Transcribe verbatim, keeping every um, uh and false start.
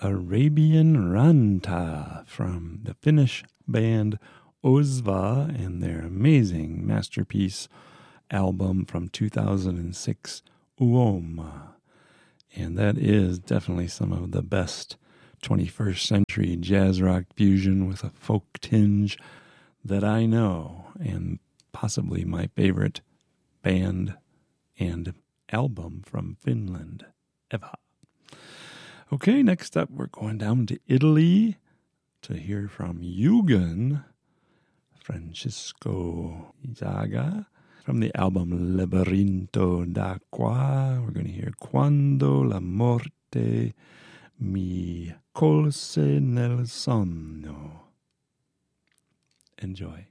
Arabian Ranta from the Finnish band Ozva and their amazing masterpiece album from two thousand six, Uoma. And that is definitely some of the best twenty-first century jazz rock fusion with a folk tinge that I know, and possibly my favorite band and album from Finland ever. Okay, next up we're going down to Italy to hear from Yugen Francisco Zaga from the album Labirinto d'acqua. We're going to hear Quando la morte mi colse nel sonno. Enjoy.